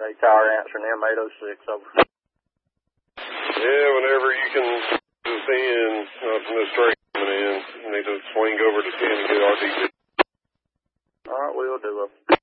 tower answering M806 over. Yeah, whenever you can just in from this straight coming in, you need to swing over to 10 and get RDP. All right, we'll do it.